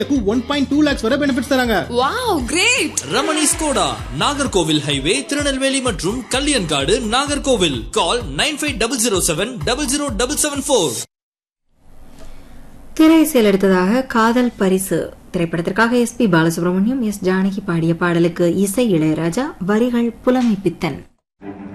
1.2 lakhs வரை benefits தராங்க. Wow, great. Ramani Skoda, Nagercoil highway, Tirunelveli மற்றும் கல்யாண்காடு, நாகர்கோவில். கால் 9507700774. திரை செயலெடுத்ததாக காதல் பரிசு திரைப்படத்திற்காக எஸ்பி பாலசுப்ரமணியம், எஸ் ஜானகி பாடிய பாடலுக்கு இசை இளையராஜா, வரிகள் புலமை பித்தன்.